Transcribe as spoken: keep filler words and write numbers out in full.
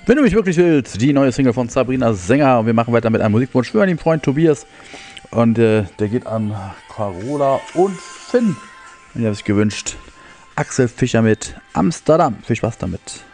Wenn du mich wirklich willst, die neue Single von Sabrina Sänger. Und wir machen weiter mit einem Musikwunsch für den Freund Tobias. Und äh, der geht an Carola und Finn. Und ihr habt sich gewünscht, Axel Fischer mit Amsterdam. Viel Spaß damit.